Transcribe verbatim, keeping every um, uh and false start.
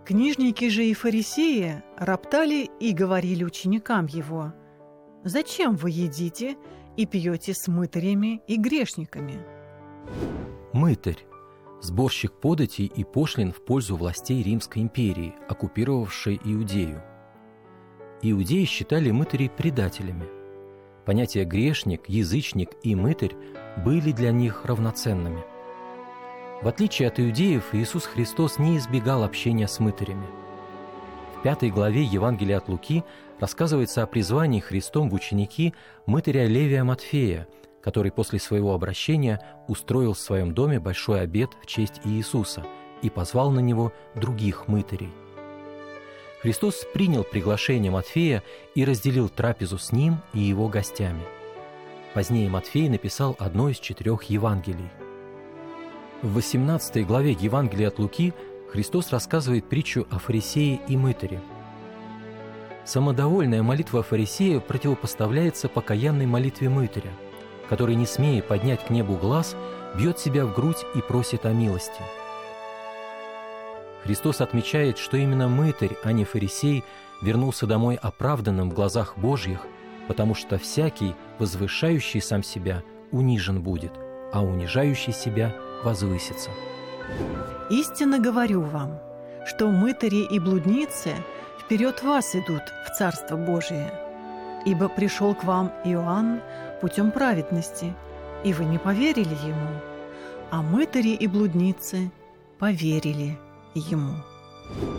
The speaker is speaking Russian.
Книжники же и фарисеи роптали и говорили ученикам его: «Зачем вы едите и пьете с мытарями и грешниками?» Мытарь – сборщик податей и пошлин в пользу властей Римской империи, оккупировавшей Иудею. Иудеи считали мытарей предателями. Понятия «грешник», «язычник» и «мытарь» были для них равноценными. В отличие от иудеев, Иисус Христос не избегал общения с мытарями. В пятой главе Евангелия от Луки рассказывается о призвании Христом в ученики мытаря Левия Матфея, который после своего обращения устроил в своем доме большой обед в честь Иисуса и позвал на него других мытарей. Христос принял приглашение Матфея и разделил трапезу с ним и его гостями. Позднее Матфей написал одно из четырех Евангелий. В восемнадцатой главе Евангелия от Луки Христос рассказывает притчу о фарисее и мытаре. Самодовольная молитва фарисея противопоставляется покаянной молитве мытаря, который, не смея поднять к небу глаз, бьет себя в грудь и просит о милости. Христос отмечает, что именно мытарь, а не фарисей, вернулся домой оправданным в глазах Божьих, потому что всякий, возвышающий сам себя, унижен будет, а унижающий себя возвысится. «Истинно говорю вам, что мытари и блудницы вперед вас идут в Царство Божие, ибо пришел к вам Иоанн путем праведности, и вы не поверили ему, а мытари и блудницы поверили ему».